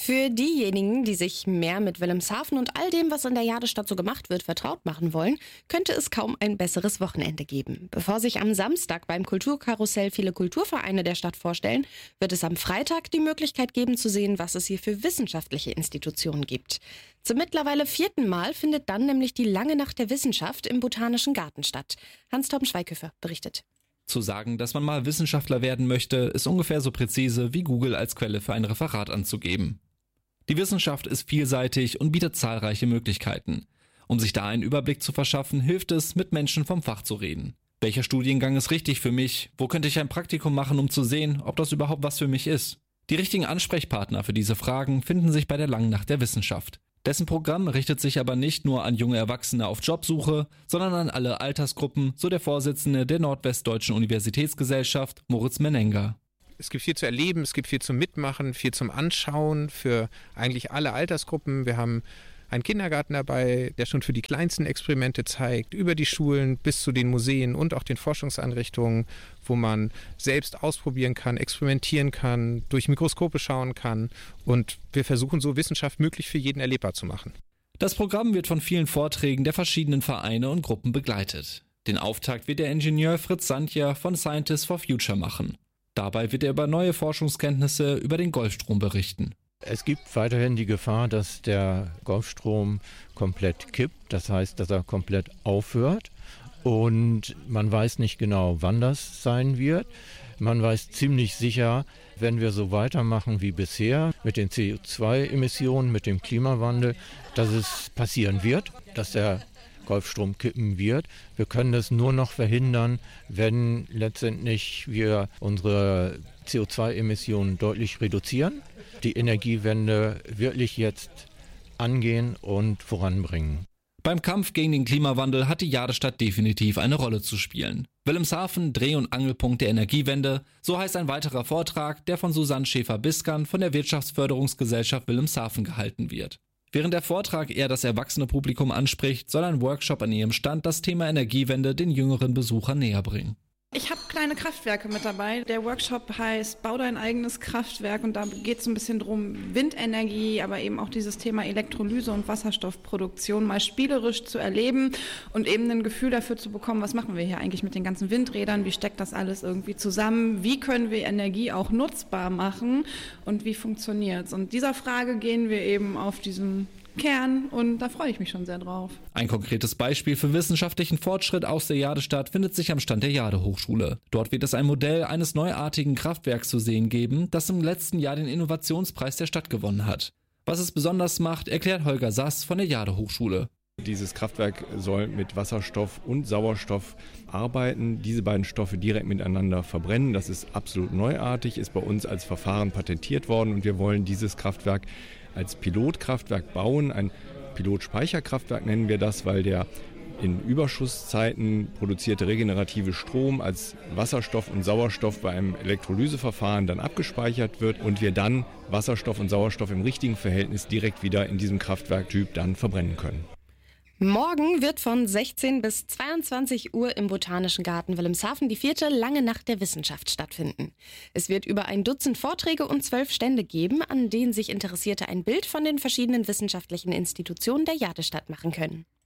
Für diejenigen, die sich mehr mit Wilhelmshaven und all dem, was in der Jadestadt so gemacht wird, vertraut machen wollen, könnte es kaum ein besseres Wochenende geben. Bevor sich am Samstag beim Kulturkarussell viele Kulturvereine der Stadt vorstellen, wird es am Freitag die Möglichkeit geben zu sehen, was es hier für wissenschaftliche Institutionen gibt. Zum mittlerweile 4. Mal findet dann nämlich die Lange Nacht der Wissenschaft im Botanischen Garten statt. Hans-Torben Schweighöfer berichtet. Zu sagen, dass man mal Wissenschaftler werden möchte, ist ungefähr so präzise wie Google als Quelle für ein Referat anzugeben. Die Wissenschaft ist vielseitig und bietet zahlreiche Möglichkeiten. Um sich da einen Überblick zu verschaffen, hilft es, mit Menschen vom Fach zu reden. Welcher Studiengang ist richtig für mich? Wo könnte ich ein Praktikum machen, um zu sehen, ob das überhaupt was für mich ist? Die richtigen Ansprechpartner für diese Fragen finden sich bei der Langen Nacht der Wissenschaft. Dessen Programm richtet sich aber nicht nur an junge Erwachsene auf Jobsuche, sondern an alle Altersgruppen, so der Vorsitzende der Nordwestdeutschen Universitätsgesellschaft, Moritz Menenga. Es gibt viel zu erleben, es gibt viel zum Mitmachen, viel zum Anschauen für eigentlich alle Altersgruppen. Wir haben einen Kindergarten dabei, der schon für die kleinsten Experimente zeigt, über die Schulen bis zu den Museen und auch den Forschungseinrichtungen, wo man selbst ausprobieren kann, experimentieren kann, durch Mikroskope schauen kann. Und wir versuchen so Wissenschaft möglichst für jeden erlebbar zu machen. Das Programm wird von vielen Vorträgen der verschiedenen Vereine und Gruppen begleitet. Den Auftakt wird der Ingenieur Fritz Sandja von Scientists for Future machen. Dabei wird er über neue Forschungskenntnisse über den Golfstrom berichten. Es gibt weiterhin die Gefahr, dass der Golfstrom komplett kippt, das heißt, dass er komplett aufhört und man weiß nicht genau, wann das sein wird. Man weiß ziemlich sicher, wenn wir so weitermachen wie bisher mit den CO2-Emissionen, mit dem Klimawandel, dass es passieren wird, dass der Golfstrom kippen wird. Wir können das nur noch verhindern, wenn letztendlich wir unsere CO2-Emissionen deutlich reduzieren, die Energiewende wirklich jetzt angehen und voranbringen. Beim Kampf gegen den Klimawandel hat die Jadestadt definitiv eine Rolle zu spielen. Wilhelmshaven, Dreh- und Angelpunkt der Energiewende, so heißt ein weiterer Vortrag, der von Susanne Schäfer-Biskern von der Wirtschaftsförderungsgesellschaft Wilhelmshaven gehalten wird. Während der Vortrag eher das erwachsene Publikum anspricht, soll ein Workshop an ihrem Stand das Thema Energiewende den jüngeren Besuchern näher bringen. Ich habe kleine Kraftwerke mit dabei. Der Workshop heißt Bau dein eigenes Kraftwerk und da geht es ein bisschen drum, Windenergie, aber eben auch dieses Thema Elektrolyse und Wasserstoffproduktion mal spielerisch zu erleben und eben ein Gefühl dafür zu bekommen, was machen wir hier eigentlich mit den ganzen Windrädern, wie steckt das alles irgendwie zusammen, wie können wir Energie auch nutzbar machen und wie funktioniert's? Und dieser Frage gehen wir eben auf diesen Kern und da freue ich mich schon sehr drauf. Ein konkretes Beispiel für wissenschaftlichen Fortschritt aus der Jadestadt findet sich am Stand der Jade-Hochschule. Dort wird es ein Modell eines neuartigen Kraftwerks zu sehen geben, das im letzten Jahr den Innovationspreis der Stadt gewonnen hat. Was es besonders macht, erklärt Holger Sass von der Jade-Hochschule. Dieses Kraftwerk soll mit Wasserstoff und Sauerstoff arbeiten, diese beiden Stoffe direkt miteinander verbrennen. Das ist absolut neuartig, ist bei uns als Verfahren patentiert worden und wir wollen dieses Kraftwerk als Pilotkraftwerk bauen. Ein Pilotspeicherkraftwerk nennen wir das, weil der in Überschusszeiten produzierte regenerative Strom als Wasserstoff und Sauerstoff bei einem Elektrolyseverfahren dann abgespeichert wird und wir dann Wasserstoff und Sauerstoff im richtigen Verhältnis direkt wieder in diesem Kraftwerktyp dann verbrennen können. Morgen wird von 16 bis 22 Uhr im Botanischen Garten Wilhelmshaven die 4. Lange Nacht der Wissenschaft stattfinden. Es wird über ein Dutzend Vorträge und 12 Stände geben, an denen sich Interessierte ein Bild von den verschiedenen wissenschaftlichen Institutionen der Jadestadt machen können.